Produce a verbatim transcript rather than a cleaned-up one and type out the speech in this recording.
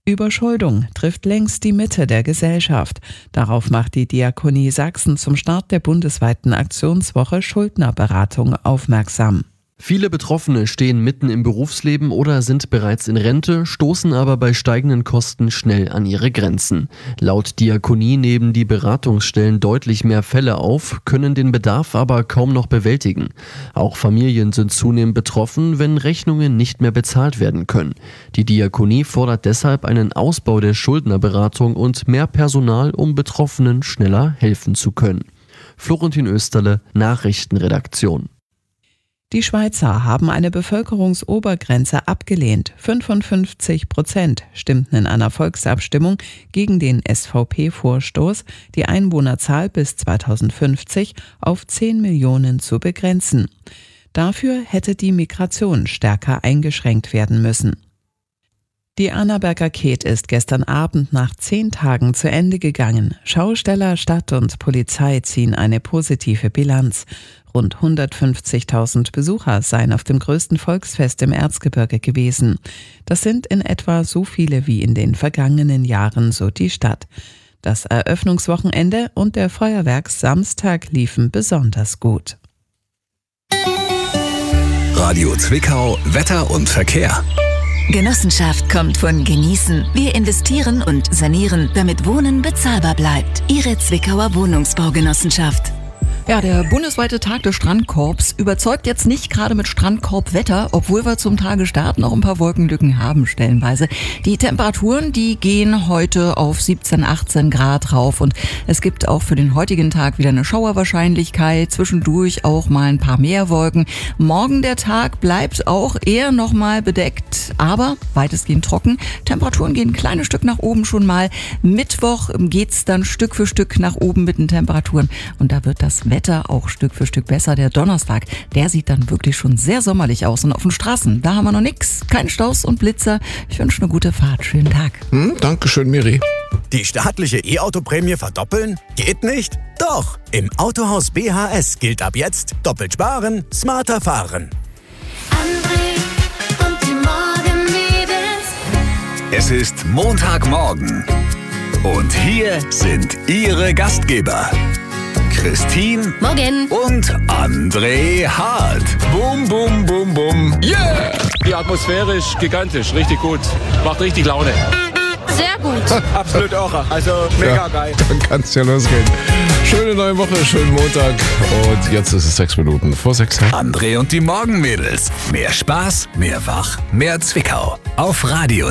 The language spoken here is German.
Überschuldung trifft längst die Mitte der Gesellschaft. Darauf macht die Diakonie Sachsen zum Start der bundesweiten Aktionswoche Schuldnerberatung aufmerksam. Viele Betroffene stehen mitten im Berufsleben oder sind bereits in Rente, stoßen aber bei steigenden Kosten schnell an ihre Grenzen. Laut Diakonie nehmen die Beratungsstellen deutlich mehr Fälle auf, können den Bedarf aber kaum noch bewältigen. Auch Familien sind zunehmend betroffen, wenn Rechnungen nicht mehr bezahlt werden können. Die Diakonie fordert deshalb einen Ausbau der Schuldnerberatung und mehr Personal, um Betroffenen schneller helfen zu können. Florentin Österle, Nachrichtenredaktion. Die Schweizer haben eine Bevölkerungsobergrenze abgelehnt. fünfundfünfzig Prozent stimmten in einer Volksabstimmung gegen den S V P-Vorstoß, die Einwohnerzahl bis zweitausendfünfzig auf zehn Millionen zu begrenzen. Dafür hätte die Migration stärker eingeschränkt werden müssen. Die Annaberger Ket ist gestern Abend nach zehn Tagen zu Ende gegangen. Schausteller, Stadt und Polizei ziehen eine positive Bilanz. Rund hundertfünfzigtausend Besucher seien auf dem größten Volksfest im Erzgebirge gewesen. Das sind in etwa so viele wie in den vergangenen Jahren, so die Stadt. Das Eröffnungswochenende und der Feuerwerkssamstag liefen besonders gut. Radio Zwickau, Wetter und Verkehr. Genossenschaft kommt von genießen. Wir investieren und sanieren, damit Wohnen bezahlbar bleibt. Ihre Zwickauer Wohnungsbaugenossenschaft. Ja, der bundesweite Tag des Strandkorbs überzeugt jetzt nicht gerade mit Strandkorbwetter, obwohl wir zum Tagestart noch ein paar Wolkenlücken haben stellenweise. Die Temperaturen, die gehen heute auf siebzehn, achtzehn Grad rauf und es gibt auch für den heutigen Tag wieder eine Schauerwahrscheinlichkeit, zwischendurch auch mal ein paar mehr Wolken. Morgen der Tag bleibt auch eher nochmal bedeckt, aber weitestgehend trocken. Temperaturen gehen ein kleines Stück nach oben schon mal. Mittwoch geht's dann Stück für Stück nach oben mit den Temperaturen und da wird das Wetter auch Stück für Stück besser. Der Donnerstag, der sieht dann wirklich schon sehr sommerlich aus. Und auf den Straßen, da haben wir noch nichts. Kein Staus und Blitzer. Ich wünsche eine gute Fahrt. Schönen Tag. Hm, Dankeschön, Miri. Die staatliche E-Auto-Prämie verdoppeln? Geht nicht? Doch! Im Autohaus B H S gilt ab jetzt doppelt sparen, smarter fahren. André und die Morgenmädels. Es ist Montagmorgen. Und hier sind Ihre Gastgeber. Christine Morgen. und André Hart. Bum, bum, bum, bum. Yeah! Die Atmosphäre ist gigantisch, richtig gut. Macht richtig Laune. Sehr gut. Absolut auch. Also mega Ja, geil. dann kann es ja losgehen. Schöne neue Woche, schönen Montag. Und jetzt ist es sechs Minuten vor sechs. André und die Morgenmädels. Mehr Spaß, mehr Wach, mehr Zwickau. Auf Radio